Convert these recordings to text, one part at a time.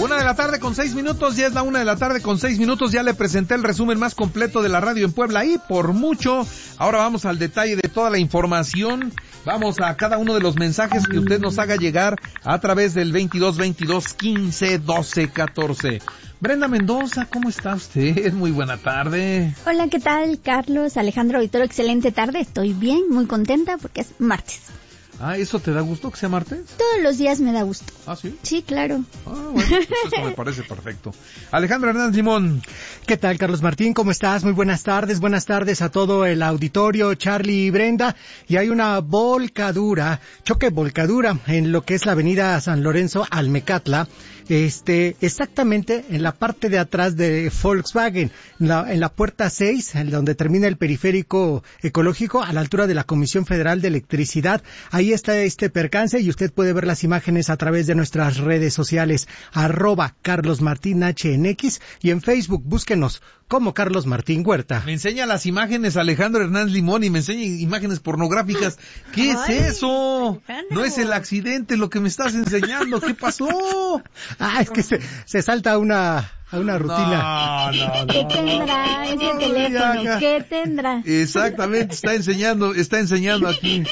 1:06 ya es la 1:06, ya le presenté el resumen más completo de la radio en Puebla y por mucho. Ahora vamos al detalle de toda la información, vamos a cada uno de los mensajes que usted nos haga llegar a través del 22-22-15-12-14. Brenda Mendoza, ¿cómo está usted? Muy buena tarde. Hola, ¿qué tal, Carlos, Alejandro, Auditorio? Excelente tarde, estoy bien, muy contenta porque es martes. Ah, ¿eso te da gusto que sea martes? Todos los días me da gusto. ¿Ah, sí? Sí, claro. Ah, bueno, pues eso me parece perfecto. Alejandro Hernández Limón. ¿Qué tal, Carlos Martín? ¿Cómo estás? Muy buenas tardes a todo el auditorio, Charlie y Brenda. Y hay una choque volcadura en lo que es la avenida San Lorenzo Almecatla, exactamente en la parte de atrás de Volkswagen, en la puerta 6, en donde termina el periférico ecológico, a la altura de la Comisión Federal de Electricidad. Ahí está este percance y usted puede ver las imágenes a través de nuestras redes sociales, @CarlosMartinHNX, y en Facebook búsquenos como Carlos Martín Huerta. Me enseña las imágenes Alejandro Hernández Limón y me enseña imágenes pornográficas. ¿Qué es eso? Alejandro. No es el accidente lo que me estás enseñando. ¿Qué pasó? Es que se salta a una rutina. No. ¿Qué tendrá ese teléfono? ¿Qué tendrá? Exactamente, está enseñando aquí.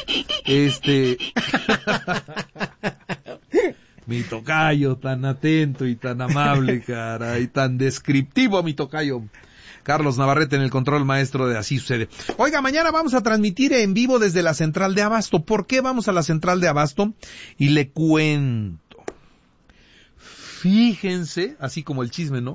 Mi tocayo, tan atento y tan amable, cara, y tan descriptivo, mi tocayo. Carlos Navarrete en el control maestro de Así Sucede. Oiga, mañana vamos a transmitir en vivo desde la central de Abasto. ¿Por qué vamos a la central de Abasto? Y le cuento. Fíjense, así como el chisme, ¿no?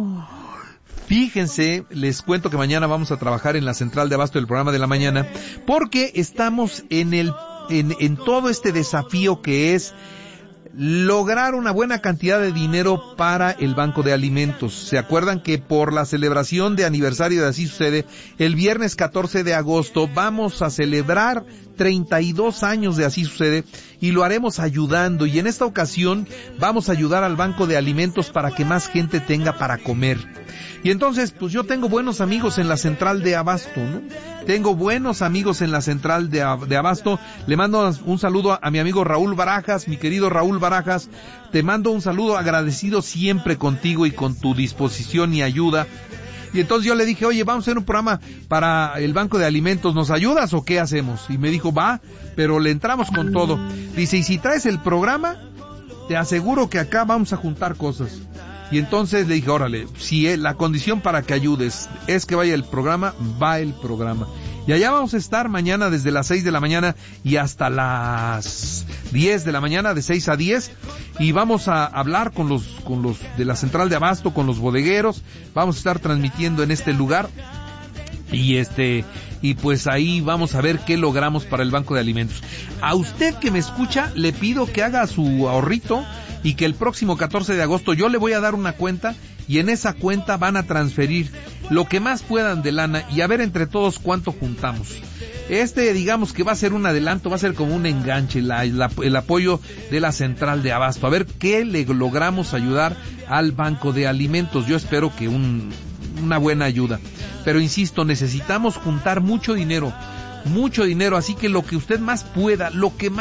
Fíjense, les cuento que mañana vamos a trabajar en la central de Abasto del programa de la mañana, porque estamos en todo este desafío que es lograr una buena cantidad de dinero para el Banco de Alimentos. ¿Se acuerdan que por la celebración de aniversario de Así Sucede, el viernes 14 de agosto vamos a celebrar 32 años de Así Sucede y lo haremos ayudando, y en esta ocasión vamos a ayudar al Banco de Alimentos para que más gente tenga para comer? Y entonces, pues yo tengo buenos amigos en la central de Abasto, ¿no? Tengo buenos amigos en la central de Abasto. Le mando un saludo a mi amigo Raúl Barajas, mi querido Raúl Barajas. Te mando un saludo, agradecido siempre contigo y con tu disposición y ayuda. Y entonces yo le dije, oye, vamos a hacer un programa para el Banco de Alimentos, ¿nos ayudas o qué hacemos? Y me dijo, va, pero le entramos con todo. Dice, y si traes el programa, te aseguro que acá vamos a juntar cosas. Y entonces le dije, órale, si la condición para que ayudes es que vaya el programa, va el programa. Y allá vamos a estar mañana desde las 6 de la mañana y hasta las 10 de la mañana, de 6 a 10. Y vamos a hablar con los de la central de Abasto, con los bodegueros. Vamos a estar transmitiendo en este lugar. Y pues ahí vamos a ver qué logramos para el Banco de Alimentos. A usted que me escucha, le pido que haga su ahorrito y que el próximo 14 de agosto yo le voy a dar una cuenta y en esa cuenta van a transferir lo que más puedan de lana y a ver entre todos cuánto juntamos. Digamos que va a ser un adelanto, va a ser como un enganche, el apoyo de la central de Abasto. A ver qué le logramos ayudar al Banco de Alimentos. Yo espero que una buena ayuda. Pero insisto, necesitamos juntar mucho dinero, así que lo que usted más pueda,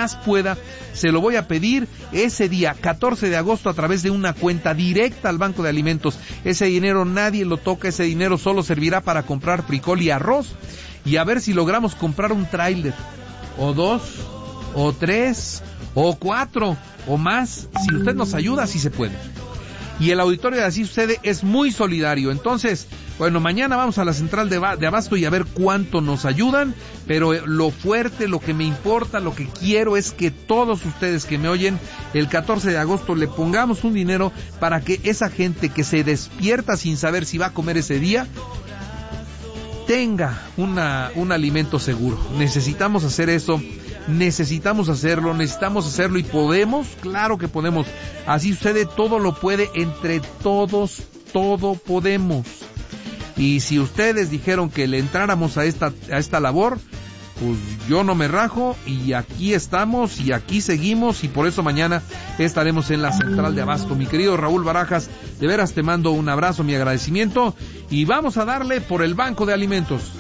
se lo voy a pedir ese día, 14 de agosto, a través de una cuenta directa al Banco de Alimentos. Ese dinero nadie lo toca, ese dinero solo servirá para comprar frijol y arroz, y a ver si logramos comprar un tráiler, o 2, o 3, o 4, o más. Si usted nos ayuda, sí se puede. Y el auditorio de Así Sucede es muy solidario. Entonces, bueno, mañana vamos a la central de Abasto y a ver cuánto nos ayudan, pero lo fuerte, lo que me importa, lo que quiero es que todos ustedes que me oyen, el 14 de agosto le pongamos un dinero para que esa gente que se despierta sin saber si va a comer ese día, tenga un alimento seguro. Necesitamos hacer eso. Necesitamos hacerlo y podemos, claro que podemos. Así Sucede, todo lo puede, entre todos, todo podemos. Y si ustedes dijeron que le entráramos a esta labor, pues yo no me rajo y aquí estamos y aquí seguimos y por eso mañana estaremos en la central de Abasto. Mi querido Raúl Barajas, de veras te mando un abrazo, mi agradecimiento y vamos a darle por el Banco de Alimentos.